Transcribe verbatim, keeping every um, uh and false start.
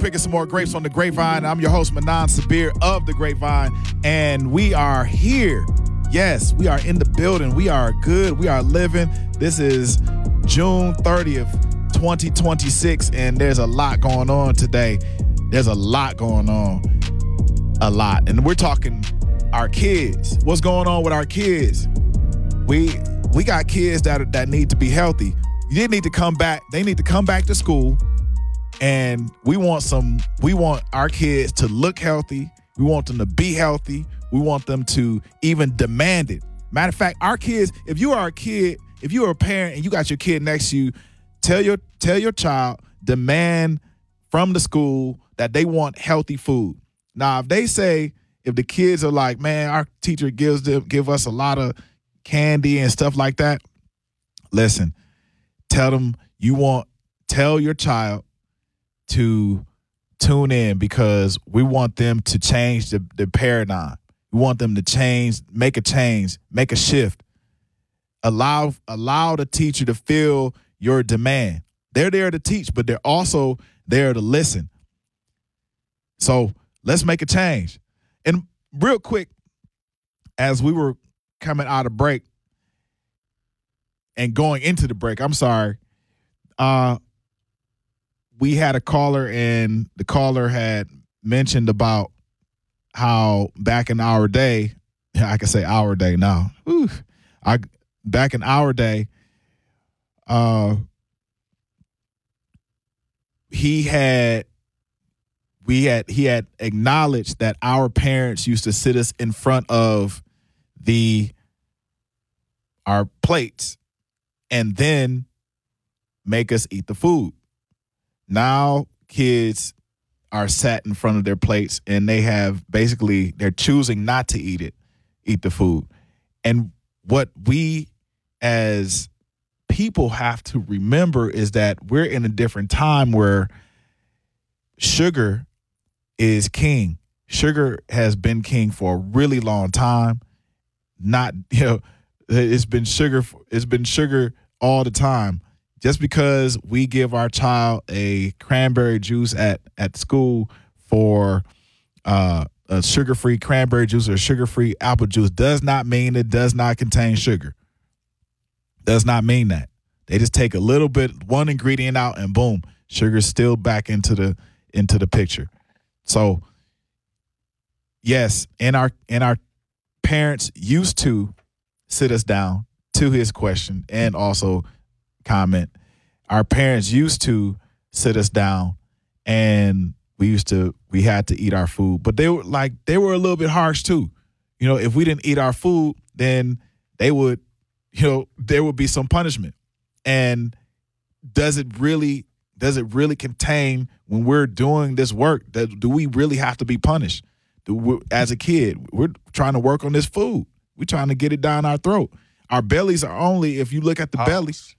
picking some more grapes on the Grapevine. I'm your host, Manan Sabir of the Grapevine, and we are here. Yes, we are in the building. We are good. We are living. This is June thirtieth, twenty twenty-six, and there's a lot going on today. There's a lot going on. A lot. And we're talking our kids. What's going on with our kids? We we got kids that that need to be healthy. They need to come back. They need to come back to school. And we want some, we want our kids to look healthy. We want them to be healthy. We want them to even demand it. Matter of fact, our kids, if you are a kid, if you are a parent and you got your kid next to you, tell your tell your child, demand from the school that they want healthy food. Now, if they say, if the kids are like, man, our teacher gives them give us a lot of candy and stuff like that, listen, tell them you want, tell your child to tune in because we want them to change the, the paradigm. We want them to change, make a change, make a shift. Allow allow the teacher to feel your demand. They're there to teach, but they're also there to listen. So let's make a change. And real quick, as we were coming out of break and going into the break, I'm sorry, uh, we had a caller, and the caller had mentioned about how back in our day, I can say our day now. Whew, I back in our day, uh, he had we had he had acknowledged that our parents used to sit us in front of the our plates and then make us eat the food. Now kids are sat in front of their plates and they have basically, they're choosing not to eat it, eat the food. And what we as people have to remember is that we're in a different time where sugar is king. Sugar has been king for a really long time. Not, you know, it's been sugar, it's been sugar all the time. Just because we give our child a cranberry juice at, at school for uh, a sugar-free cranberry juice or sugar-free apple juice does not mean it does not contain sugar. Does not mean that. They just take a little bit, one ingredient out, and boom, sugar's still back into the into the picture. So, yes, and our and our parents used to sit us down, to his question, and also comment. Our parents used to sit us down and we used to, we had to eat our food, but they were like, they were a little bit harsh too. You know, if we didn't eat our food, then they would, you know, there would be some punishment. And does it really, does it really contain when we're doing this work that do we really have to be punished? Do we, as a kid, we're trying to work on this food. We're trying to get it down our throat. Our bellies are only, if you look at the Pause. bellies.